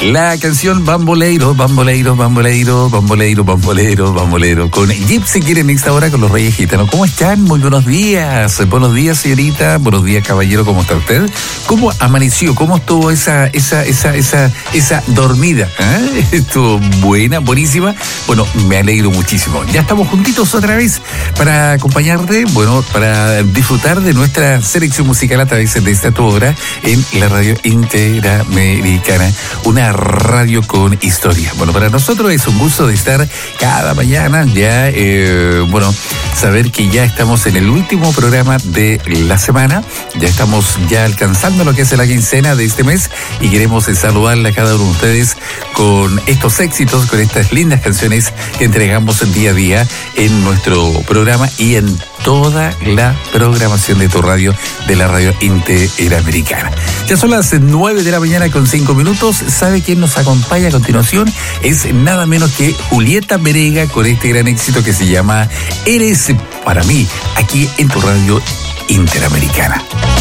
La canción Bambolero, Bambolero, Bambolero, Bambolero, Bambolero, Bambolero, con Gypsy Quieren esta hora con los Reyes Gitanos. ¿Cómo están? Muy buenos días. Buenos días, señorita. Buenos días, caballero. ¿Cómo está usted? ¿Cómo amaneció? ¿Cómo estuvo esa dormida? ¿Eh? Estuvo buena, buenísima. Bueno, me alegro muchísimo. Ya estamos juntitos otra vez para acompañarte, bueno, para disfrutar de nuestra selección musical a través de esta tu hora en la radio Interamericana. Una radio con historia. Bueno, para nosotros es un gusto de estar cada mañana ya, saber que ya estamos en el último programa de la semana, ya estamos ya alcanzando lo que es la quincena de este mes y queremos saludarle a cada uno de ustedes con estos éxitos, con estas lindas canciones que entregamos día a día en nuestro programa y en toda la programación de tu radio, de la radio Interamericana. Ya son las 9 de la mañana con 5 minutos. ¿Sabe quién nos acompaña a continuación? Es nada menos que Julieta Vereega con este gran éxito que se llama Eres para mí, aquí en tu radio Interamericana.